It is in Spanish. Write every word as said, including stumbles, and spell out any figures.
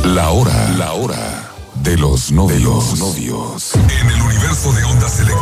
La hora, la hora de los novios. De los novios. En el universo de Onda Selecta.